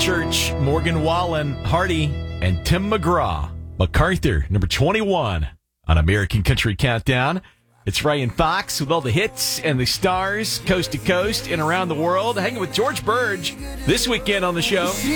Church, Morgan Wallen, Hardy, and Tim McGraw. MacArthur, number 21 on American Country Countdown. It's Ryan Fox with all the hits and the stars, coast to coast and around the world. Hanging with George Burge this weekend on the show.